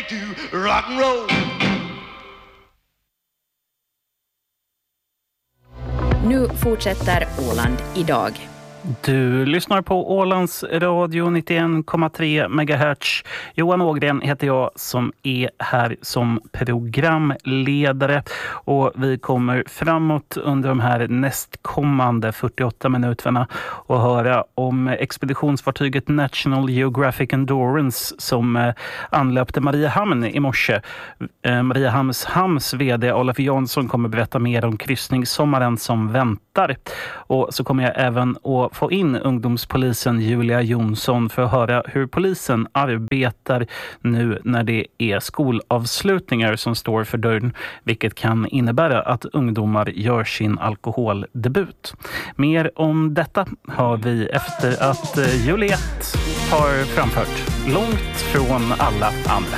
to rock and roll. Nu fortsätter Åland idag. Du lyssnar på Ålands radio 91,3 MHz. Johan Ågren heter jag som är här som programledare. Och vi kommer framåt under de här nästkommande 48 minuterna och höra om expeditionsfartyget National Geographic Endurance som anlöpte Mariehamn i morse. Mariehamns vd Olof Jansson kommer berätta mer om kryssningssommaren som väntar. Och så kommer jag även att få in ungdomspolisen Julia Jonsson för att höra hur polisen arbetar nu när det är skolavslutningar som står för dörren, vilket kan innebära att ungdomar gör sin alkoholdebut. Mer om detta hör vi efter att Juliette har framfört Långt från alla andra.